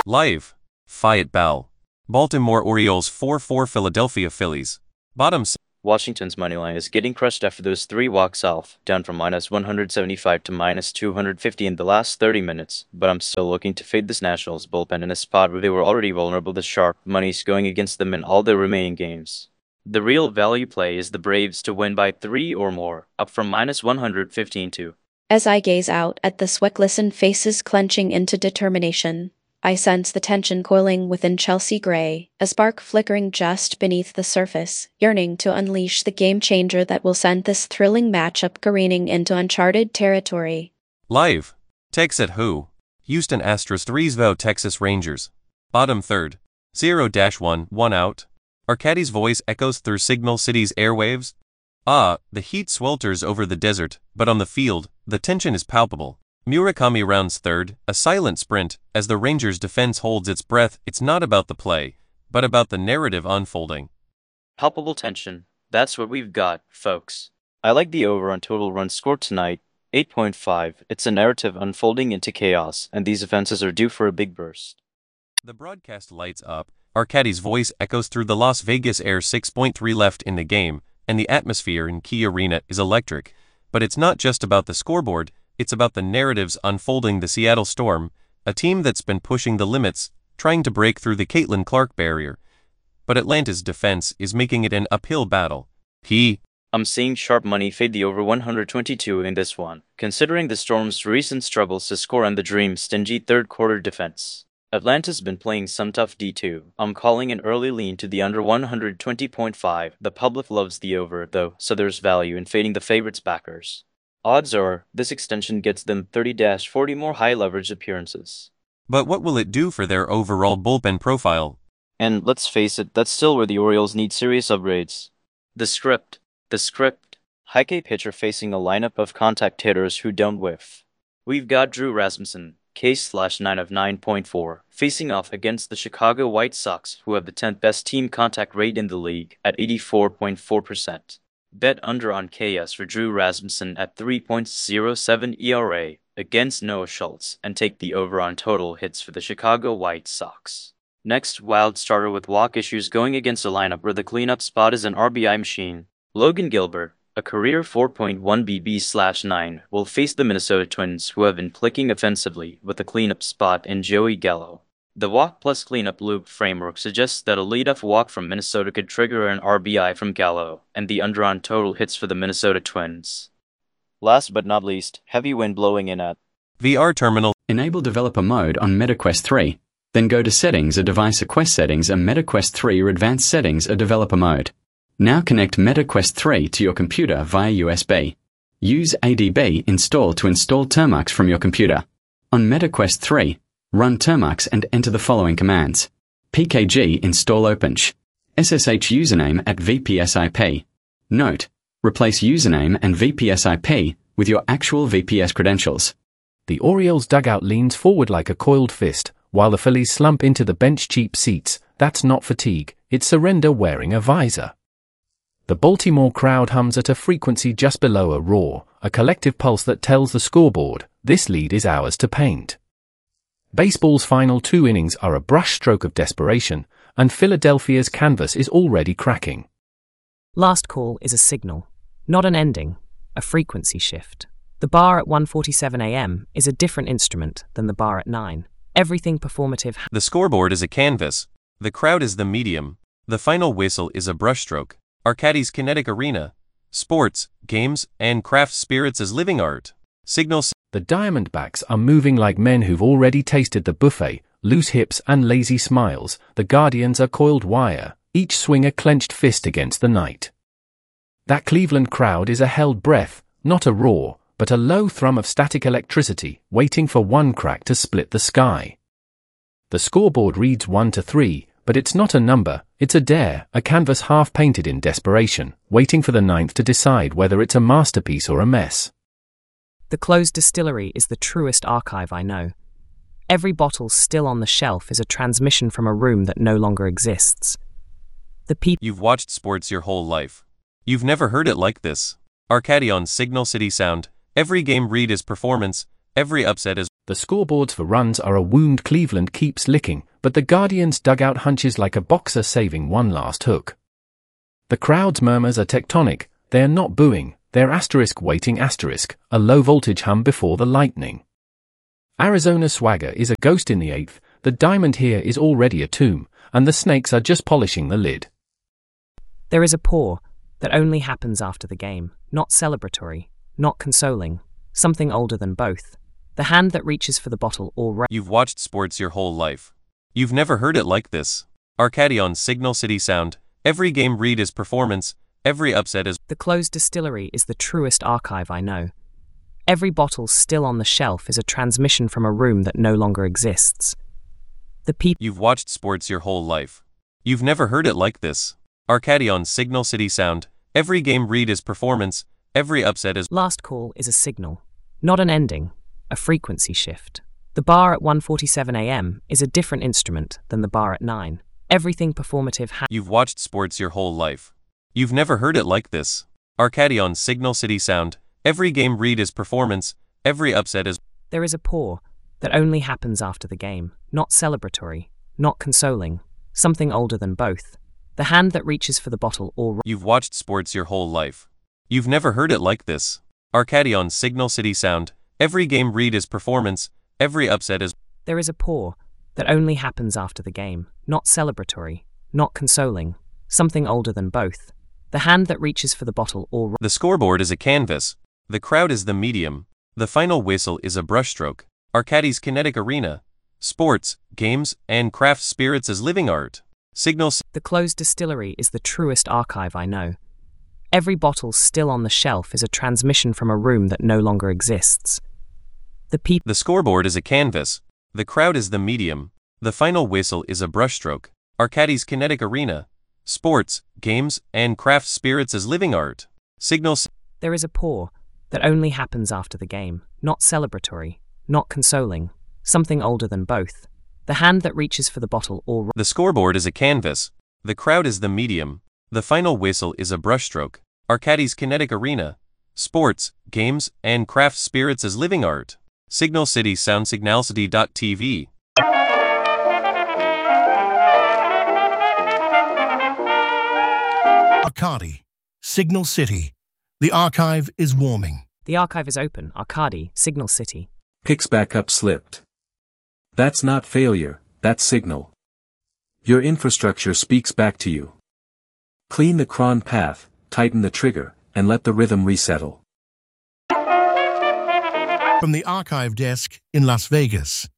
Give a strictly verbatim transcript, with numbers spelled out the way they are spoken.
Live. Fayetteville Bell. Baltimore Orioles four four Philadelphia Phillies. Bottom. Washington's moneyline is getting crushed after those three walks off, down from minus one hundred seventy-five to minus two hundred fifty in the last thirty minutes, but I'm still looking to fade this Nationals bullpen in a spot where they were already vulnerable to sharp money's going against them in all their remaining games. The real value play is the Braves to win by three or more, up from minus one hundred fifteen to. As I gaze out at the sweat-glistened faces clenching into determination, I sense the tension coiling within Chelsea Gray, a spark flickering just beneath the surface, yearning to unleash the game-changer that will send this thrilling matchup careening into uncharted territory. Live. Texas Who. Houston Astros threes vote Texas Rangers. Bottom third. zero dash one, one out. Arcadi's voice echoes through Signal City's airwaves. Ah, the heat swelters over the desert, but on the field, the tension is palpable. Murakami rounds third, a silent sprint, as the Rangers' defense holds its breath. It's not about the play, but about the narrative unfolding. Palpable tension. That's what we've got, folks. I like the over on total runs scored tonight, eight point five. It's a narrative unfolding into chaos, and these offenses are due for a big burst. The broadcast lights up. Arcadi's voice echoes through the Las Vegas air. six point three left in the game, and the atmosphere in Key Arena is electric. But it's not just about the scoreboard. It's about the narratives unfolding. The Seattle Storm, a team that's been pushing the limits, trying to break through the Caitlin Clark barrier. But Atlanta's defense is making it an uphill battle. He. I'm seeing sharp money fade the over one hundred twenty-two in this one, considering the Storm's recent struggles to score and the Dream's stingy third-quarter defense. Atlanta's been playing some tough D two. I'm calling an early lean to the under one hundred twenty point five. The public loves the over, though, so there's value in fading the favorites' backers. Odds are, this extension gets them thirty to forty more high-leverage appearances. But what will it do for their overall bullpen profile? And let's face it, that's still where the Orioles need serious upgrades. The script. The script. High-K pitcher facing a lineup of contact hitters who don't whiff. We've got Drew Rasmussen, K slash nine of nine point four, facing off against the Chicago White Sox, who have the tenth best team contact rate in the league at eighty-four point four percent. Bet under on K S for Drew Rasmussen at three point oh seven E R A against Noah Schultz and take the over on total hits for the Chicago White Sox. Next, wild starter with walk issues going against a lineup where the cleanup spot is an R B I machine. Logan Gilbert, a career four point one B B slash nine, will face the Minnesota Twins, who have been clicking offensively with a cleanup spot in Joey Gallo. The walk plus cleanup loop framework suggests that a leadoff walk from Minnesota could trigger an R B I from Gallo, and the under on total hits for the Minnesota Twins. Last but not least, heavy wind blowing in at V R terminal. Enable developer mode on MetaQuest three. Then go to Settings or Device or Quest Settings and MetaQuest three or Advanced Settings or Developer mode. Now connect MetaQuest three to your computer via U S B. Use A D B install to install Termux from your computer. On MetaQuest three, run Termux and enter the following commands. P K G install OpenSH. S S H username at V P S I P. Note, replace username and V P S I P with your actual V P S credentials. The Orioles dugout leans forward like a coiled fist, while the Phillies slump into the bench cheap seats. That's not fatigue, it's surrender wearing a visor. The Baltimore crowd hums at a frequency just below a roar, a collective pulse that tells the scoreboard, this lead is ours to paint. Baseball's final two innings are a brushstroke of desperation, and Philadelphia's canvas is already cracking. Last call is a signal, not an ending, a frequency shift. The bar at one forty-seven a m is a different instrument than the bar at nine. Everything performative. The scoreboard is a canvas. The crowd is the medium. The final whistle is a brushstroke. Arcadi's kinetic arena. Sports, games, and craft spirits as living art. Signals. The Diamondbacks are moving like men who've already tasted the buffet, loose hips and lazy smiles. The Guardians are coiled wire, each swing a clenched fist against the night. That Cleveland crowd is a held breath, not a roar, but a low thrum of static electricity, waiting for one crack to split the sky. The scoreboard reads one to three, but it's not a number, it's a dare, a canvas half-painted in desperation, waiting for the ninth to decide whether it's a masterpiece or a mess. The closed distillery is the truest archive I know. Every bottle still on the shelf is a transmission from a room that no longer exists. The people. You've watched sports your whole life. You've never heard it like this. Arcadi on Signal City Sound. Every game read is performance, every upset is The scoreboards for runs are a wound Cleveland keeps licking, but the Guardians' dugout hunches like a boxer saving one last hook. The crowd's murmurs are tectonic. They are not booing, they're asterisk waiting asterisk, a low-voltage hum before the lightning. Arizona swagger is a ghost in the eighth, the diamond here is already a tomb, and the Snakes are just polishing the lid. There is a pour that only happens after the game, not celebratory, not consoling, something older than both. The hand that reaches for the bottle or ra- You've watched sports your whole life. You've never heard it like this. Arcady on Signal City Sound. Every game read is performance, every upset is... The closed distillery is the truest archive I know. Every bottle still on the shelf is a transmission from a room that no longer exists. The people... You've watched sports your whole life. You've never heard it like this. Arcady on Signal City Sound. Every game read is performance, every upset is... Last call is a signal, not an ending, a frequency shift. The bar at one forty-seven a m is a different instrument than the bar at nine. Everything performative ha- You've watched sports your whole life. You've never heard it like this. Arcady on Signal City Sound. Every game read is performance, every upset is... There is a pour that only happens after the game, not celebratory, not consoling, something older than both. The hand that reaches for the bottle or... You've watched sports your whole life. You've never heard it like this. Arcady on Signal City Sound. Every game read is performance, every upset is... There is a pour that only happens after the game, not celebratory, not consoling, something older than both. The hand that reaches for the bottle or... The scoreboard is a canvas. The crowd is the medium. The final whistle is a brushstroke. Arcady's kinetic arena. Sports, games, and craft spirits as living art. Signal... The closed distillery is the truest archive I know. Every bottle still on the shelf is a transmission from a room that no longer exists. The people... The scoreboard is a canvas. The crowd is the medium. The final whistle is a brushstroke. Arcady's kinetic arena. Sports, games, and craft spirits as living art. Signal... There is a pour that only happens after the game, not celebratory, not consoling, something older than both. The hand that reaches for the bottle or... The scoreboard is a canvas. The crowd is the medium. The final whistle is a brushstroke. Arcady's kinetic arena. Sports, games, and craft spirits as living art. Signal City Sound Signalcity dot T V. Arcady, Signal City. The archive is warming. The archive is open. Arcady, Signal City. Picks back up slipped. That's not failure, that's signal. Your infrastructure speaks back to you. Clean the cron path, tighten the trigger, and let the rhythm resettle. From the archive desk in Las Vegas,